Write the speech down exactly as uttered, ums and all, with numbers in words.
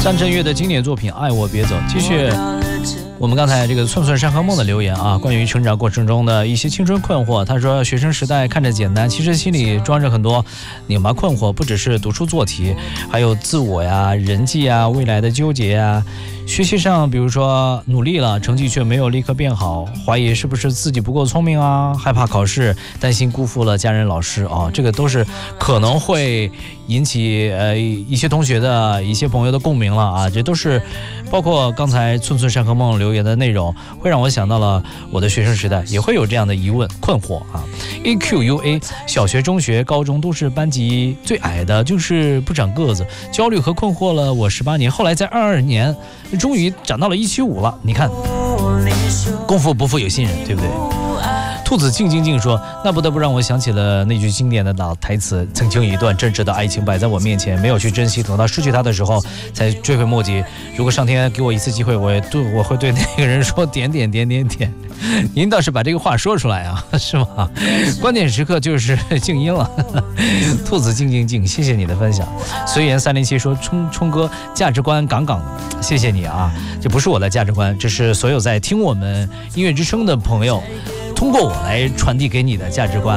张震岳的经典作品《爱我别走》。继续我们刚才这个寸寸山河梦的留言啊，关于成长过程中的一些青春困惑。他说学生时代看着简单，其实心里装着很多拧巴困惑，不只是读书做题，还有自我呀、人际呀、未来的纠结呀。学习上比如说努力了，成绩却没有立刻变好，怀疑是不是自己不够聪明啊，害怕考试，担心辜负了家人老师啊，这个都是可能会引起呃一些同学的一些朋友的共鸣了啊，这都是包括刚才寸寸山河梦留言的内容，会让我想到了我的学生时代，也会有这样的疑问困惑啊。A Q U A 小学、中学、高中都是班级最矮的，就是不长个子，焦虑和困惑了我十八年，后来在二二年终于长到了一七五了。你看，功夫不负有心人，对不对？兔子静静静说，那不得不让我想起了那句经典的老台词，曾经一段真挚的爱情摆在我面前，没有去珍惜，等到失去它的时候才追悔莫及。如果上天给我一次机会，我也对我会对那个人说点点点点点。您倒是把这个话说出来啊，是吗？关键时刻就是静音了。兔子静静静，谢谢你的分享。随缘三零七说，冲冲哥价值观杠杠的，谢谢你啊，这不是我的价值观，这是所有在听我们音乐之声的朋友通过我来传递给你的价值观。